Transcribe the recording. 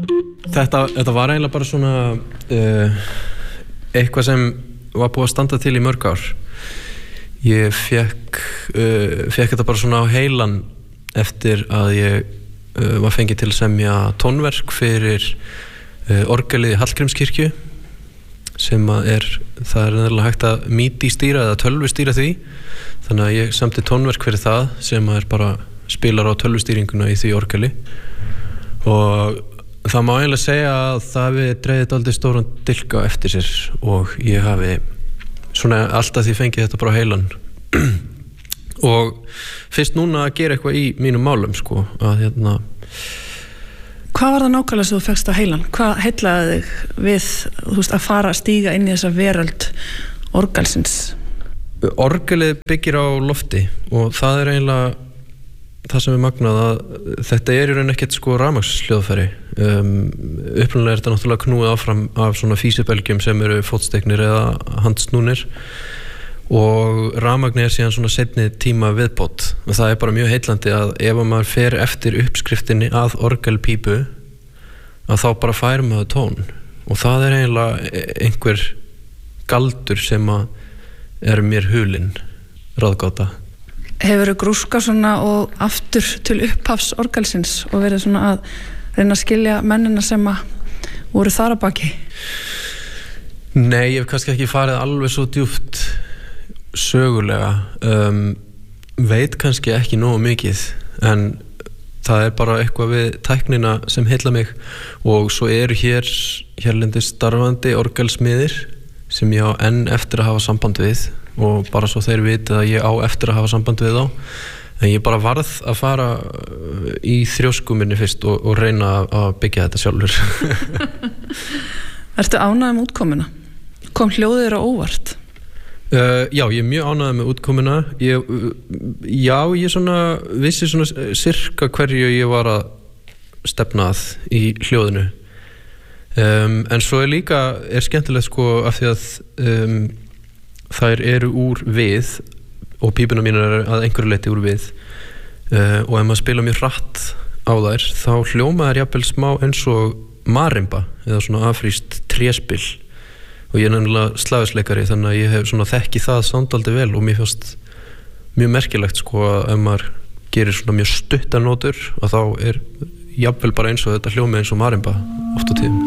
Þetta var eiginlega bara svona eitthvað sem var búið að standa til í mörg ár. Ég fékk þetta bara svona á heilan eftir að ég var fengið til að semja tónverk fyrir orgelið í Hallgrímskirkju sem það er nefnilega hægt að MIDI-stýra eða tölvustýra því, þannig að ég samti tónverk fyrir það sem er bara spilar á tölvustýringuna í því orgeli. Og það má eiginlega segja að það hafi dregið dálítið stóran dilk á eftir sér og ég hafi svona alltaf því fengið þetta bara á heilan. Og fyrst núna að gera eitthvað í mínum málum sko, að Hvað var það nákvæmlega sem þú fékkst á heilan? Hvað heillaði þig við, þú veist, að fara að stíga inn í þessa veröld orgelsins? Orgelið byggir á lofti og það er eiginlega það sem er magnað að þetta er í raun ekkert sko rafmagnshljóðfæri. Upprunalega er þetta náttúrulega knúið áfram af svona físibelgjum sem eru fótstegnir eða handsnúnir og rafmagn er síðan svona seinni tíma viðbót og það er bara mjög heillandi að ef maður fer eftir uppskriftinni að orgelpípu að þá bara fær maður tón og það er eiginlega einhver galdur sem að er mér hulinn ráðgáta. Hefurðu grúskað svona og aftur til upphafs orgelsins og verið svona að reyna að skilja mennina sem að voru þar að baki? Nei, ég hef kannski ekki farið alveg svo djúpt sögulega, veit kannski ekki nógu mikið en það er bara eitthvað við tæknina sem heilla mig og svo eru hérlendis starfandi orgelsmiðir sem ég á enn eftir að hafa samband við og bara svo þeir vita að ég á eftir að hafa samband við þá en ég bara varð að fara í þrjósku minni fyrst og reyna að byggja þetta sjálfur. Ertu ánægð með útkomuna? Kom hljóðið þér á óvart? Já, ég er mjög ánægð með útkomuna. Ég svona vissi svona sirka hverju ég var að stefna að í hljóðinu. En svo er skemmtilegt sko af því að þær eru úr við og pípuna mínar er að einhverju leyti úr við og ef maður spila mjög hratt á þær þá hljóma þær jafnvel smá eins og marimba eða svona afrískt tréspil og ég er nefnilega slagsleikari þannig að ég hef svona þekkið það samdaldi vel og mér fannst mjög merkilegt sko að ef maður gerir svona mjög stuttar nótur að þá er jafnvel bara eins og þetta hljómi eins og marimba oft á tíðum.